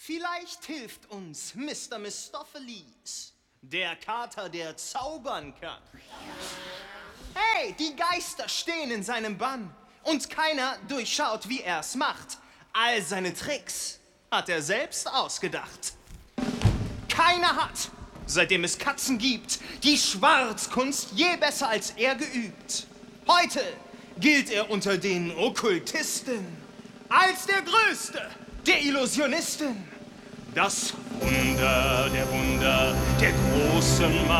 Vielleicht hilft uns Mr. Mistopheles, der Kater, der zaubern kann. Hey, die Geister stehen in seinem Bann und keiner durchschaut, wie er's macht. All seine Tricks hat er selbst ausgedacht. Keiner hat, seitdem es Katzen gibt, die Schwarzkunst je besser als er geübt. Heute gilt er unter den Okkultisten als der Größte der Illusionisten. Das Wunder der Wunder der großen Macht.